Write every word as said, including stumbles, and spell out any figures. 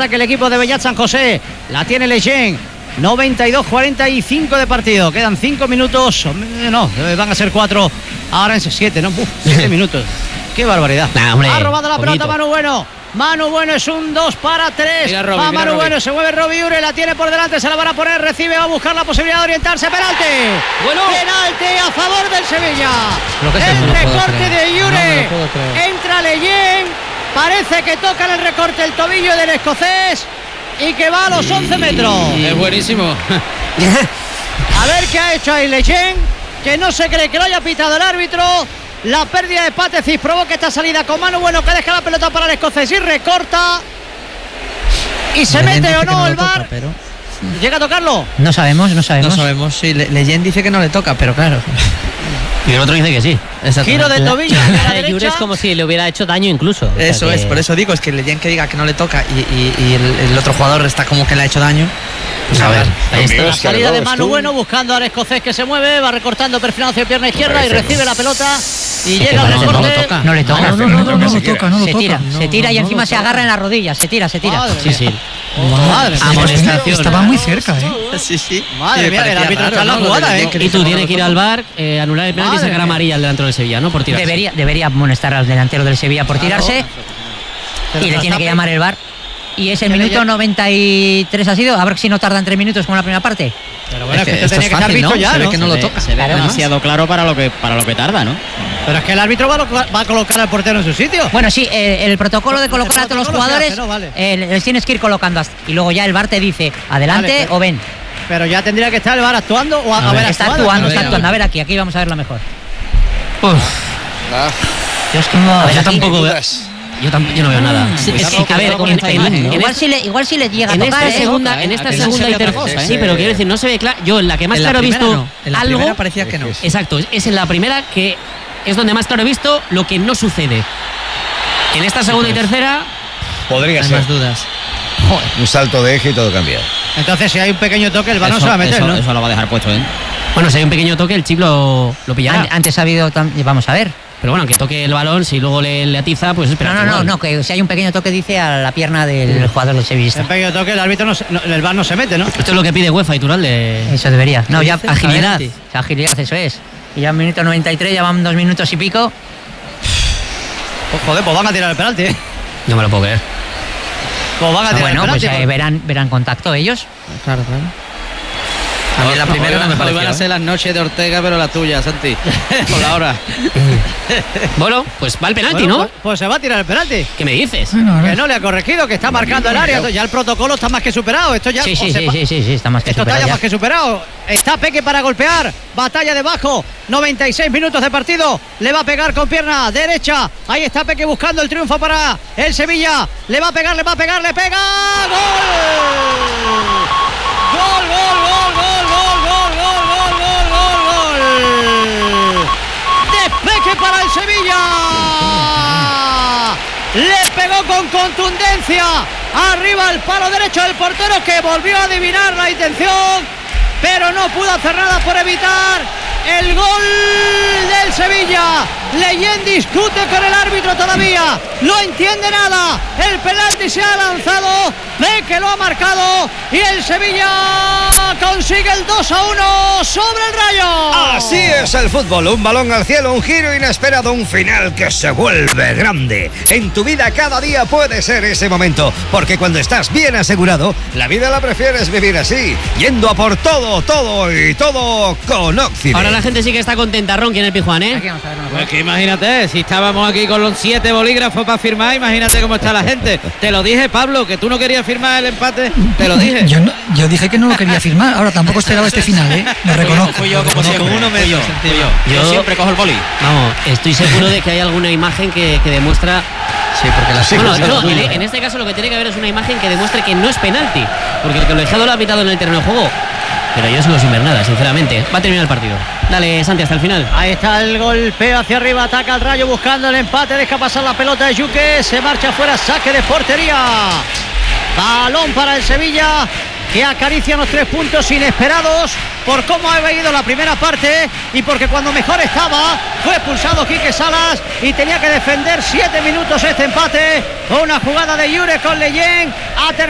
ataque el equipo de Beñat San José. La tiene Leyen. noventa y dos cuarenta y cinco de partido. Quedan cinco minutos. No, van a ser cuatro. Ahora en siete, ¿no? Uf, siete minutos. Qué barbaridad. Nah, hombre, ha robado la poquito. pelota Manu Bueno. Manu Bueno es un dos para tres. Mira, Robbie, va mira, Manu Robbie. Bueno, se mueve Robbie Ure, la tiene por delante, se la van a poner, recibe, va a buscar la posibilidad de orientarse. Penalti. Bueno. Penalti a favor del Sevilla. Lo que es el eso, no puedo recorte creer. de No me Ure. lo puedo creer. Entra Leyen. Parece que toca en el recorte el tobillo del escocés y que va a los once metros. Es buenísimo. A ver qué ha hecho ahí Leyen, que no se cree que lo haya pitado el árbitro. La pérdida de Pátesis provoca esta salida con Manu Bueno, que deja la pelota para el escocés y recorta. Y se Leyen mete dice o que no lo el toca, VAR. pero ¿Llega a tocarlo? no sabemos, no sabemos. No sabemos, sí. Le- Leyen dice que no le toca, pero claro. Y el otro dice que sí. Giro del tobillo a la La de Yure derecha. es como si le hubiera hecho daño incluso. O sea Eso que- es, por eso digo, es que Leyen que diga que no le toca y, y- y el, el otro jugador está como que le ha hecho daño. Pues a ver, ahí está. La salida de Manu Bueno buscando al escocés que se mueve, va recortando perfilado hacia pierna izquierda y recibe la pelota y que llega al no, no recorte. lo toca. No le toca. No, no, no, no, no lo toca, no lo Se toca. tira, No, se tira no, y no encima lo se toca. agarra en las rodillas, se tira, se tira. Madre Sí, sí. Madre mía. Amonestación. Estaba muy cerca, ¿eh? Sí, sí. Madre Sí, me mía, el parecía árbitro raro, está en la ¿no? Lo de jugada, Leyen, ¿eh? que Y dice tú que no tienes lo que ir toca. al bar, eh, anular el penalti y Madre sacar mía. amarilla al delantero del Sevilla, ¿no? Por tirarse. Debería, debería amonestar al delantero del Sevilla por tirarse Pero y le tiene que Tape- llamar el VAR. Y es el Que le minuto lle- noventa y tres ha sido, a ver si no tardan tres minutos como en la primera parte. Pero bueno, es que Es que esto esto tenía es que estar fácil, visto ¿no? ya, Se ve ¿no? que no lo Se ve- toca. Se ve Claro, ¿no? demasiado claro para lo que para lo que tarda, ¿no? Pero es que el árbitro va a, lo- va a colocar al portero en su sitio. Bueno, sí, eh, el protocolo de colocar a todos los protocolo se jugadores, hace, ¿no? Vale. eh, les tienes que ir colocando hasta- y luego ya el VAR te dice adelante Vale, pero- o ven. Pero ya tendría que estar el VAR actuando o a, A haber ver, está actuado. actuando, a está ver, actuando. a A ver. ver aquí, aquí vamos a verlo mejor. Ah, Yo es que no, a ver, Yo aquí- tampoco veo. dudas. Yo, tam- yo no veo nada. Sí, Es sí, que, a ver, cuidado con en, esta en- imagen, en igual esta- si le, igual si le llega a en tocar, esta ¿eh? segunda, ¿eh? en esta Aquí no segunda se y ve otra tercera. cosa, Sí, ¿eh? pero quiero decir, no se ve claro. Yo en la que más En la claro he primera visto no. En la algo. primera parecía que no. Exacto, es en la primera que es donde más claro he visto lo que no sucede. En esta segunda y tercera, Podría Hay ser. más dudas. Un salto de eje y todo cambia. Entonces, si hay un pequeño toque, el VAR no Eso- se va a meter, eso, ¿no? eso lo va a dejar puesto, ¿eh? bueno, si hay un pequeño toque, el chip lo, lo pillará. An- Antes ha habido, tam- vamos a ver. Pero bueno, que toque el balón, si luego le, le atiza, pues espera. No, no, no, no, que si hay un pequeño toque dice a la pierna del jugador del Si sevillista. hay un pequeño toque, el árbitro no, se- no- el VAR no se mete, ¿no? Esto es lo que pide UEFA y Turalde. Eso debería. No, ¿Qué ya dice? agilidad. A ver, Agilidad, eso es. Y ya en minuto noventa y tres, ya van dos minutos y pico. Pues joder, pues van a tirar el penalti, ¿eh? No me lo puedo creer. Pues van a Ah, tirar bueno, el pues penalti. eh, verán, verán contacto ellos. Claro, claro. A mí la primera no me Hoy van a pareció. ser las noches de Ortega, pero la tuya, Santi. Por la hora. Bueno, pues va el penalti, Bueno, ¿no? pues, pues se va a tirar el penalti. ¿Qué me dices? Bueno, a Que ver. no le ha corregido, que está marcando el área. Ya el protocolo está más que superado. Esto ya Sí, o sí, se sí, pa- sí, sí, sí, está más que Esto está superado ya ya. más que superado. Está Peque para golpear. Batalla debajo. noventa y seis minutos de partido. Le va a pegar con pierna derecha. Ahí está Peque buscando el triunfo para el Sevilla. Le va a pegar, le va a pegar, le pega. ¡Gol! ¡Gol, gol, gol, gol, gol, gol, gol, gol, gol, gol, gol! De Peque para el Sevilla. Le pegó con contundencia arriba al palo derecho del portero, que volvió a adivinar la intención, pero no pudo hacer nada por evitar el gol del Sevilla. Leyen discute con el árbitro todavía, no entiende nada. El penalti se ha lanzado, ve que lo ha marcado y el Sevilla consigue el dos a uno sobre el Rayo. Así es el fútbol, un balón al cielo, un giro inesperado, un final que se vuelve grande. En tu vida cada día puede ser ese momento, porque cuando estás bien asegurado, la vida la prefieres vivir así, yendo a por todo, todo y todo con Occident. Ahora la gente sí que está contenta, Ronqui, en el Pijuán, Aquí ¿eh? vamos a verlo mejor. Pues que imagínate, si estábamos aquí con los siete bolígrafos para firmar, imagínate cómo está la gente. Te lo dije, Pablo, que tú no querías firmar el empate. Te lo dije. Yo, no- yo dije que no lo quería firmar. Ahora tampoco esperaba este final, ¿eh? Lo reconozco. Fui yo, lo como reconozco. siempre. uno Fui yo, menos, fui yo. Yo- Yo siempre cojo el boli. Vamos, estoy seguro de que hay alguna imagen que, que demuestra. Sí, porque la Bueno, claro, no, sí. en, en este caso lo que tiene que haber es una imagen que demuestre que no es penalti, porque el colegiado lo ha pitado en el terreno de juego. Pero yo sigo sin ver nada, sinceramente. Va a terminar el partido. Dale, Santi, hasta el final. Ahí está el golpeo hacia arriba, ataca el Rayo buscando el empate, deja pasar la pelota de Yuque, se marcha fuera, saque de portería. Balón para el Sevilla, que acaricia los tres puntos inesperados por cómo ha ido la primera parte y porque cuando mejor estaba fue expulsado Quique Salas y tenía que defender siete minutos este empate. Una jugada de Yure con Leyen. Ha